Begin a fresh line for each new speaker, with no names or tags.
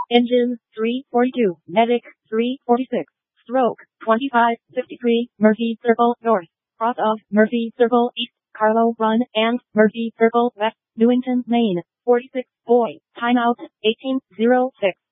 Engine 342, Medic 346, stroke 2553, Murphy Circle North, cross of Murphy Circle East, Carlo Run and Murphy Circle West, Newington, Maine, 46, boy, timeout, 1806.